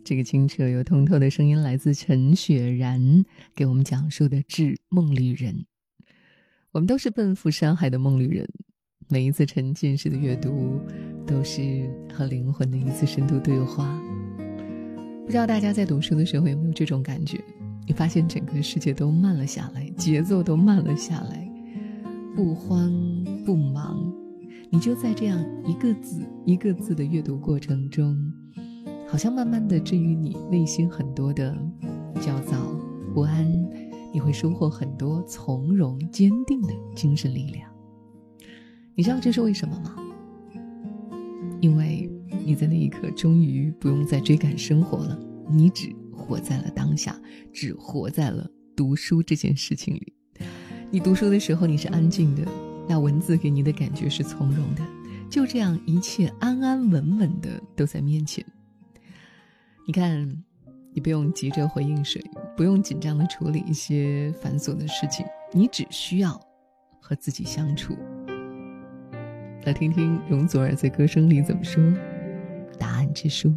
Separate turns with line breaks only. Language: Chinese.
这个清澈又通透的声音来自陈雪然，给我们讲述的《致梦旅人》。我们都是奔赴山海的梦旅人，每一次沉浸式的阅读都是和灵魂的一次深度对话。不知道大家在读书的时候有没有这种感觉，你发现整个世界都慢了下来，节奏都慢了下来，不慌不忙，你就在这样一个字一个字的阅读过程中，好像慢慢的治愈你内心很多的焦躁不安，你会收获很多从容坚定的精神力量。你知道这是为什么吗？因为你在那一刻终于不用再追赶生活了，你只活在了当下，只活在了读书这件事情里。你读书的时候你是安静的，那文字给你的感觉是从容的，就这样一切安安稳稳的都在面前。你看，你不用急着回应谁，不用紧张的处理一些繁琐的事情，你只需要和自己相处。来听听容祖儿在歌声里怎么说，答案之书。